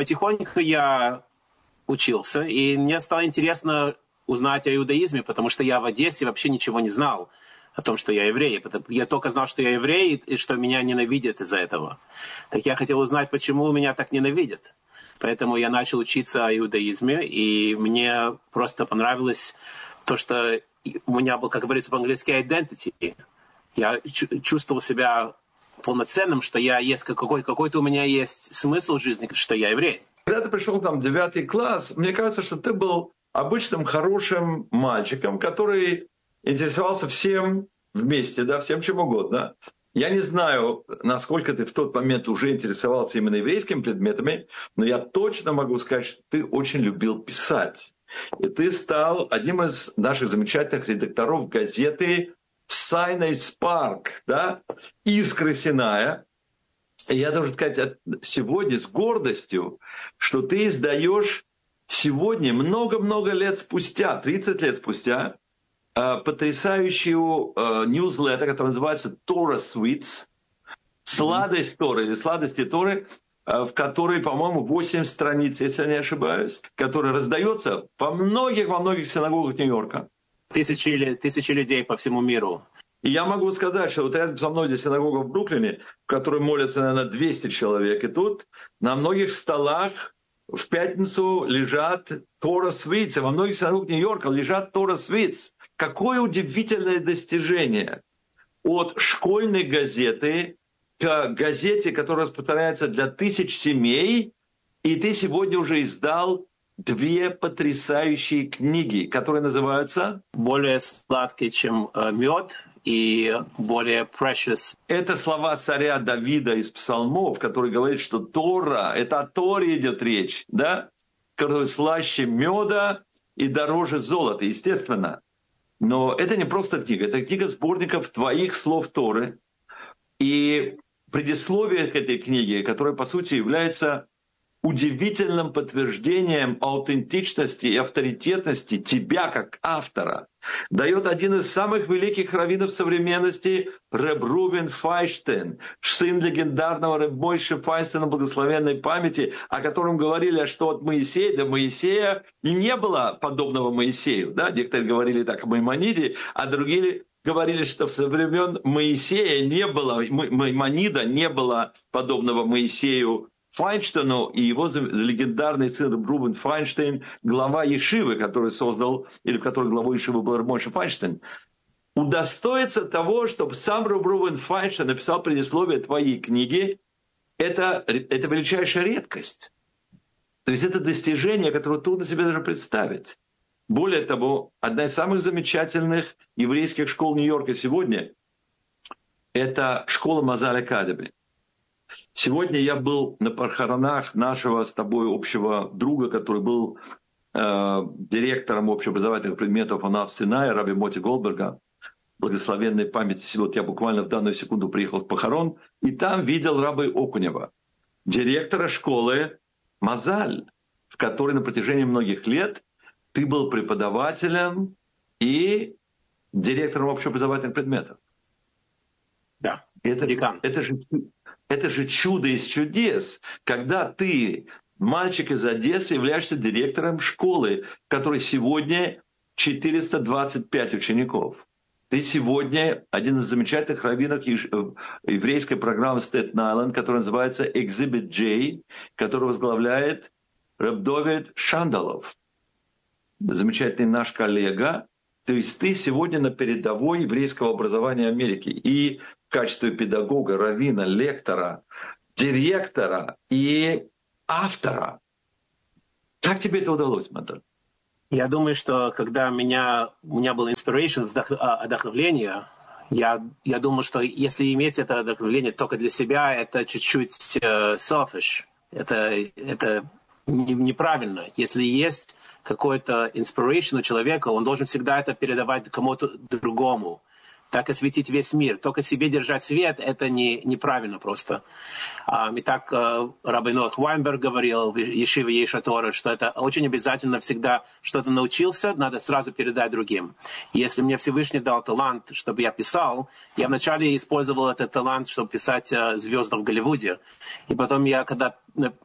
потихоньку я учился, и мне стало интересно узнать о иудаизме, потому что я в Одессе вообще ничего не знал о том, что я еврей. Я только знал, что я еврей, и что меня ненавидят из-за этого. Так я хотел узнать, почему меня так ненавидят. Поэтому я начал учиться о иудаизме, и мне просто понравилось то, что у меня был, как говорится по-английски, identity. Я чувствовал себя полноценным, что я есть, какой-то у меня есть смысл в жизни, что я еврей. Когда ты пришел там в 9 класс, мне кажется, что ты был обычным хорошим мальчиком, который интересовался всем вместе, да, всем чем угодно. Я не знаю, насколько ты в тот момент уже интересовался именно еврейскими предметами, но я точно могу сказать, что ты очень любил писать. И ты стал одним из наших замечательных редакторов газеты «Сайнай Спарк», да, «Искры Синая». И я должен сказать сегодня с гордостью, что ты издаешь сегодня, много-много лет спустя, 30 лет спустя, потрясающую ньюслеттер, который называется «Torah Sweets», «Сладость Торы» или «Сладости Торы», в которой, по-моему, 8 страниц, если я не ошибаюсь, которая раздается во многих синагогах Нью-Йорка. Тысячи людей по всему миру. И я могу сказать, что вот рядом со мной здесь синагога в Бруклине, в которой молятся, наверное, 200 человек, и тут на многих столах в пятницу лежат Torah Sweets, и во многих синагогах Нью-Йорка лежат Torah Sweets. Какое удивительное достижение от школьной газеты к газете, которая распространяется для тысяч семей, и ты сегодня уже издал 2 потрясающие книги, которые называются «Более сладкий, чем мед» и «Более precious». Это слова царя Давида из Псалмов, который говорит, что Тора, это о Торе идет речь, да? Который слаще меда и дороже золота, естественно. Но это не просто книга, это книга сборников твоих слов Торы. И предисловие к этой книге, которое, по сути, является удивительным подтверждением аутентичности и авторитетности тебя как автора, дает один из самых великих раввинов современности Реб Рувен Файнштейн, сын легендарного Реб Мойше Файнштейна благословенной памяти, о котором говорили, что от Моисея до Моисея и не было подобного Моисею. Да? Некоторые говорили так о Маймониде, а другие говорили, что со времен Моисея не было, Маймонида не было подобного Моисею Файнштейну, и его легендарный сын Рубен Файнштейн, глава Ешивы, который создал, или в которой главой Ешивы был Мойше Файнштейн, удостоится того, чтобы сам Рубен Файнштейн написал предисловие твоей книги, это величайшая редкость. То есть это достижение, которое трудно себе даже представить. Более того, одна из самых замечательных еврейских школ Нью-Йорка сегодня – это школа Мазаль Академи. Сегодня я был на похоронах нашего с тобой общего друга, который был директором общеобразовательных предметов АНАФ Синая, Раби Моти Голдберга, благословенной памяти. Вот я буквально в данную секунду приехал с похорон, и там видел Раби Окунева, директора школы Мазаль, в которой на протяжении многих лет ты был преподавателем и директором общеобразовательных предметов. Да, декан. Это же чудо из чудес, когда ты, мальчик из Одессы, являешься директором школы, в которой сегодня 425 учеников. Ты сегодня один из замечательных раввинов еврейской программы Staten Island, которая называется Exhibit J, которую возглавляет Реб Довид Шандалов, замечательный наш коллега. То есть ты сегодня на передовой еврейского образования Америки. И в качестве педагога, раввина, лектора, директора и автора. Как тебе это удалось, Матар? Я думаю, что когда у меня был inspiration, вдохновление, я думал, что если иметь это вдохновение только для себя, это чуть-чуть selfish. Это неправильно. Если есть какой-то inspiration у человека, он должен всегда это передавать кому-то другому. так осветить весь мир. Только себе держать свет — это неправильно просто. И так Рабби Ноах Вайнберг говорил в Ешиве Ейша Тора, что это очень обязательно всегда что-то научился, надо сразу передать другим. Если мне Всевышний дал талант, чтобы я писал, я вначале использовал этот талант, чтобы писать звездам в Голливуде. И потом я, когда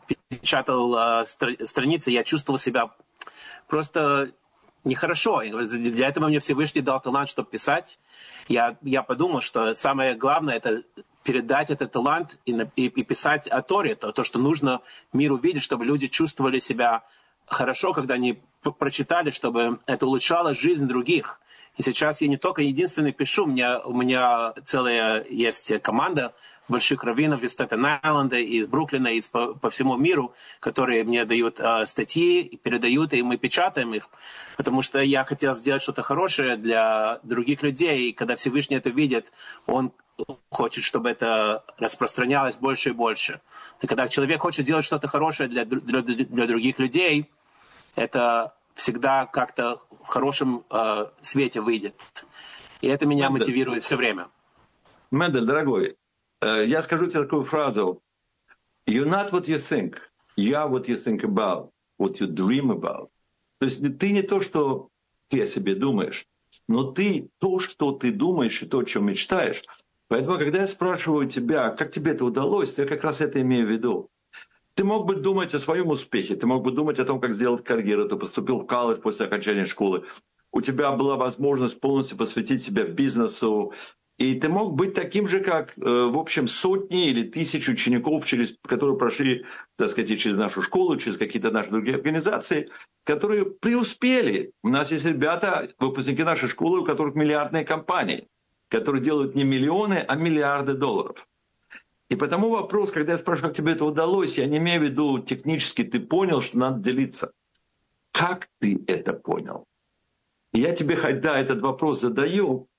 печатал страницы, я чувствовал себя просто нехорошо. Для этого мне Всевышний дал талант, чтобы писать. Я подумал, что самое главное — это передать этот талант и писать о Торе, то, что нужно миру видеть, чтобы люди чувствовали себя хорошо, когда они прочитали, чтобы это улучшало жизнь других. И сейчас я не только единственный пишу, у меня целая есть команда больших раввинов из Стэтен-Айленда, из Бруклина, по всему миру, которые мне дают статьи, передают, и мы печатаем их, потому что я хотел сделать что-то хорошее для других людей, и когда Всевышний это видит, он хочет, чтобы это распространялось больше и больше. И когда человек хочет делать что-то хорошее для других людей, это всегда как-то в хорошем свете выйдет. И это меня мотивирует все время. Мендель, дорогой, я скажу тебе такую фразу. You're not what you think. You are what you think about. What you dream about. То есть ты не то, что ты о себе думаешь, но ты то, что ты думаешь, и то, о чем мечтаешь. Поэтому, когда я спрашиваю тебя, как тебе это удалось, я как раз это имею в виду. Ты мог бы думать о своем успехе, ты мог бы думать о том, как сделать карьеру, ты поступил в колледж после окончания школы. У тебя была возможность полностью посвятить себя бизнесу. И ты мог быть таким же, как, в общем, сотни или тысячи учеников, которые прошли, так сказать, через нашу школу, через какие-то наши другие организации, которые преуспели. У нас есть ребята, выпускники нашей школы, у которых миллиардные компании, которые делают не миллионы, а миллиарды долларов. И потому вопрос, когда я спрашиваю, как тебе это удалось, я не имею в виду технически, ты понял, что надо делиться. Как ты это понял? И я тебе, когда этот вопрос задаю,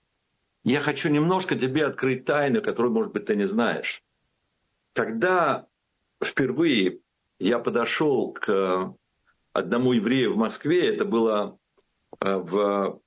я хочу немножко тебе открыть тайну, которую, может быть, ты не знаешь. Когда впервые я подошел к одному еврею в Москве, это было в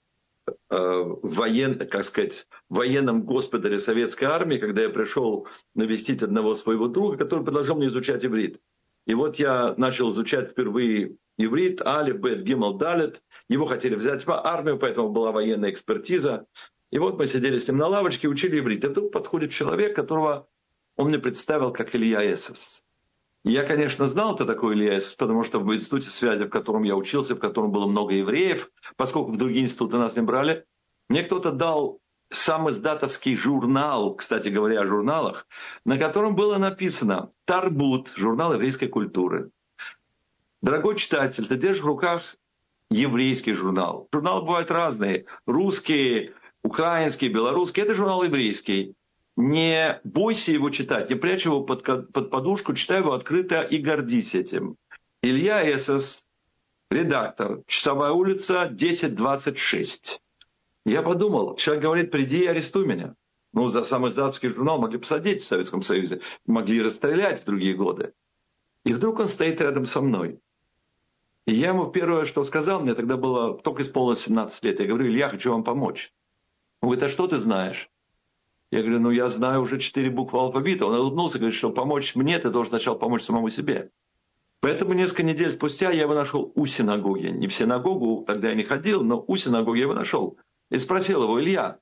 военном госпитале советской армии, когда я пришел навестить одного своего друга, который предложил мне изучать иврит. И вот я начал изучать впервые иврит, алиф, бет, гимел, далет. Его хотели взять в армию, поэтому была военная экспертиза. И вот мы сидели с ним на лавочке и учили иврит. И вдруг подходит человек, которого он мне представил как Илья Эсес. И я, конечно, знал, кто такой Илья Эсес, потому что в институте связи, в котором я учился, в котором было много евреев, поскольку в другие институты нас не брали, мне кто-то дал сам издатовский журнал, кстати говоря, о журналах, на котором было написано «Тарбут», журнал еврейской культуры. Дорогой читатель, ты держишь в руках еврейский журнал. Журналы бывают разные. Русские, украинские, белорусские. Это журнал еврейский. Не бойся его читать, не прячь его под подушку, читай его открыто и гордись этим. Илья Эсес, редактор, Часовая улица, 1026. Я подумал, человек говорит, приди и арестуй меня. Ну, за сам издатовский журнал могли посадить в Советском Союзе, могли расстрелять в другие годы. И вдруг он стоит рядом со мной. И я ему первое, что сказал, мне тогда было только исполнилось 17 лет. Я говорю, Илья, хочу вам помочь. Он говорит, а что ты знаешь? Я говорю, ну я знаю уже 4 буквы алфавита. Он улыбнулся и говорит, что помочь мне, ты должен сначала помочь самому себе. Поэтому несколько недель спустя я его нашел у синагоги. Не в синагогу, тогда я не ходил, но у синагоги я его нашел. И спросил его, Илья,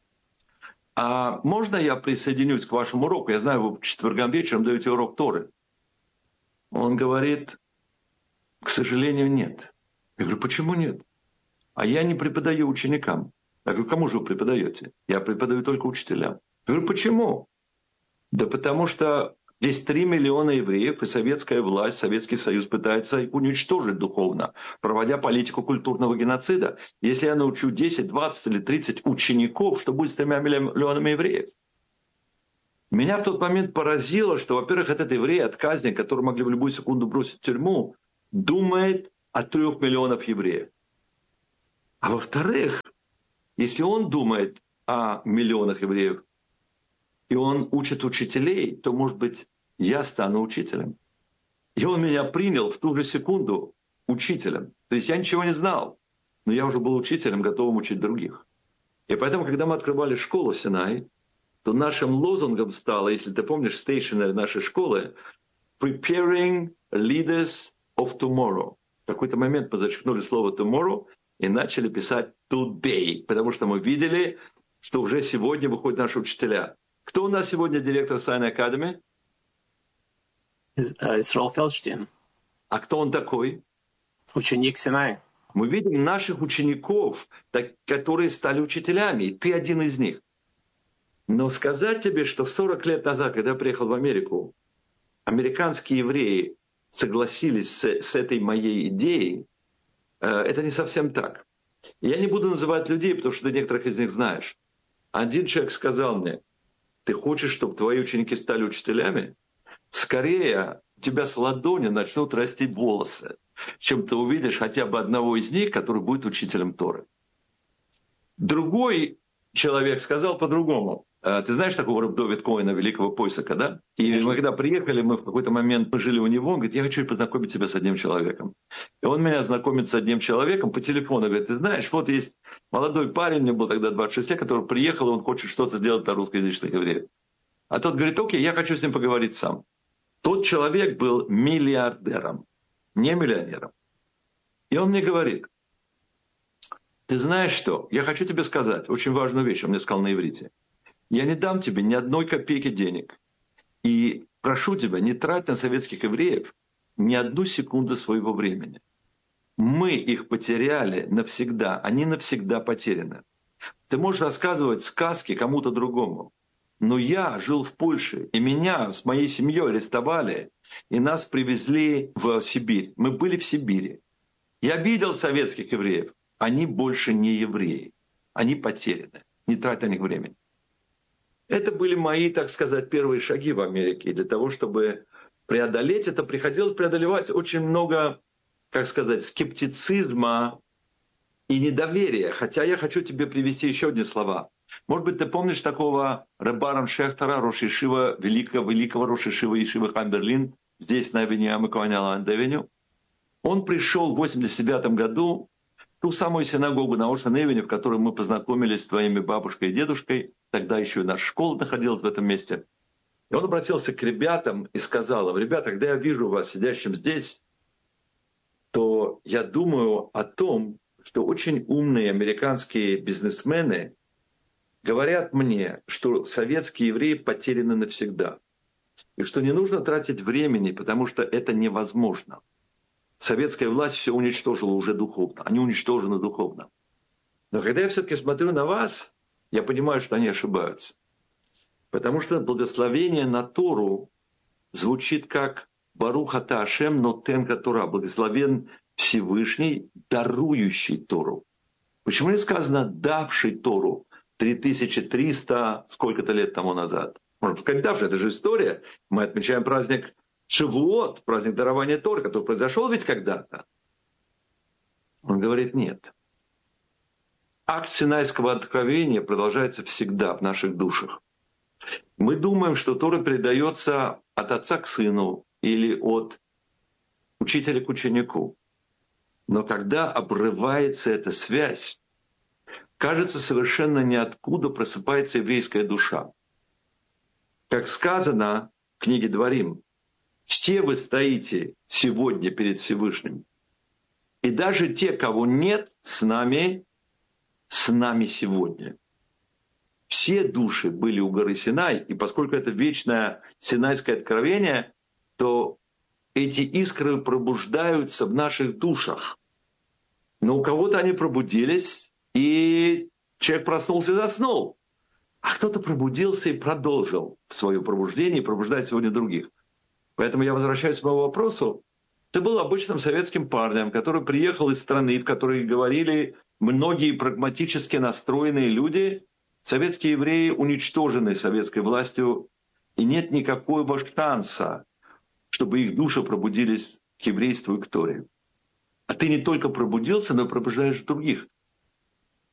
а можно я присоединюсь к вашему уроку? Я знаю, вы четвергам вечером даете урок Торы. Он говорит, к сожалению, нет. Я говорю, почему нет? А я не преподаю ученикам. Я говорю, кому же вы преподаете? Я преподаю только учителям. Я говорю, почему? Да потому что здесь 3 миллиона евреев, и советская власть, Советский Союз пытается их уничтожить духовно, проводя политику культурного геноцида. Если я научу 10, 20 или 30 учеников, что будет с 3 миллионами евреев? Меня в тот момент поразило, что, во-первых, этот еврей, отказник, который могли в любую секунду бросить в тюрьму, думает о 3 миллионах евреев. А во-вторых, если он думает о миллионах евреев, и он учит учителей, то, может быть, я стану учителем. И он меня принял в ту же секунду учителем. То есть я ничего не знал, но я уже был учителем, готовым учить других. И поэтому, когда мы открывали школу Синай, то нашим лозунгом стало, если ты помнишь, стейшнери нашей школы, «Preparing leaders of tomorrow». В какой-то момент мы зачеркнули слово «tomorrow» и начали писать «today», потому что мы видели, что уже сегодня выходят наши учителя. Кто у нас сегодня директор Sinai Academy? Исраил Фелдштейн. А кто он такой? Ученик Синай. Мы видим наших учеников, которые стали учителями, и ты один из них. Но сказать тебе, что 40 лет назад, когда я приехал в Америку, американские евреи согласились с этой моей идеей, это не совсем так. Я не буду называть людей, потому что ты некоторых из них знаешь. Один человек сказал мне: ты хочешь, чтобы твои ученики стали учителями? Скорее у тебя с ладони начнут расти волосы, чем ты увидишь хотя бы одного из них, который будет учителем Торы. Другой человек сказал по-другому. Ты знаешь такого Рав Довид Коэна, великого Пойсака, да? И мы когда приехали, мы в какой-то момент жили у него, он говорит: я хочу познакомить тебя с одним человеком. И он меня знакомит с одним человеком по телефону. Говорит: ты знаешь, вот есть молодой парень, мне был тогда 26 лет, который приехал, и он хочет что-то сделать для русскоязычных евреев. А тот говорит: окей, я хочу с ним поговорить сам. Тот человек был миллиардером, не миллионером. И он мне говорит: ты знаешь что, я хочу тебе сказать очень важную вещь, он мне сказал на иврите. Я не дам тебе ни одной копейки денег. И прошу тебя, не трать на советских евреев ни одну секунду своего времени. Мы их потеряли навсегда, они навсегда потеряны. Ты можешь рассказывать сказки кому-то другому. Но я жил в Польше, и меня с моей семьей арестовали, и нас привезли в Сибирь. Мы были в Сибири. Я видел советских евреев. Они больше не евреи. Они потеряны. Не трать на них времени. Это были мои, так сказать, первые шаги в Америке. И для того, чтобы преодолеть это, приходилось преодолевать очень много, как сказать, скептицизма и недоверия. Хотя я хочу тебе привести еще одни слова. Может быть, ты помнишь такого Ребаран Шехтера, Рош Ешива, великого Рош Ешива Ешивы Хайм Берлин, здесь на авеню Амакуаня-Ланд-Авеню. Он пришел в 1989 году в ту самую синагогу на Ошен-Эвеню, в которой мы познакомились с твоими бабушкой и дедушкой. Тогда еще и наша школа находилась в этом месте. И он обратился к ребятам и сказал им: ребята, когда я вижу вас сидящим здесь, то я думаю о том, что очень умные американские бизнесмены говорят мне, что советские евреи потеряны навсегда. И что не нужно тратить времени, потому что это невозможно. Советская власть все уничтожила уже духовно. Они уничтожены духовно. Но когда я все-таки смотрю на вас, я понимаю, что они ошибаются. Потому что благословение на Тору звучит как «Барух ата Ашем нотен Тора», благословен Всевышний, дарующий Тору. Почему не сказано «давший Тору» 3300 сколько-то лет тому назад? Можно сказать «давший», это же история. Мы отмечаем праздник Шавуот, праздник дарования Торы, который произошел ведь когда-то. Он говорит: нет. Акт Синайского откровения продолжается всегда в наших душах. Мы думаем, что Тора передается от отца к сыну или от учителя к ученику. Но когда обрывается эта связь, кажется, совершенно ниоткуда просыпается еврейская душа. Как сказано в книге Дворим: все вы стоите сегодня перед Всевышним. И даже те, кого нет с нами сегодня. Все души были у горы Синай, и поскольку это вечное синайское откровение, то эти искры пробуждаются в наших душах. Но у кого-то они пробудились, и человек проснулся и заснул. А кто-то пробудился и продолжил свое пробуждение и пробуждает сегодня других. Поэтому я возвращаюсь к моему вопросу. Ты был обычным советским парнем, который приехал из страны, в которой говорили многие прагматически настроенные люди. Советские евреи уничтожены советской властью, и нет никакого шанса, чтобы их души пробудились к еврейству и к Торе. А ты не только пробудился, но и пробуждаешь других.